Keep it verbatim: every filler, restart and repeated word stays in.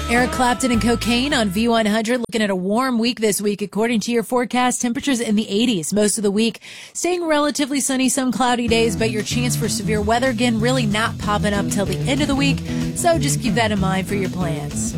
Eric Clapton and Cocaine on V one hundred. Looking at a warm week this week. According to your forecast, temperatures in the eighties most of the week. Staying relatively sunny, some cloudy days, but your chance for severe weather again really not popping up till the end of the week. So just keep that in mind for your plans.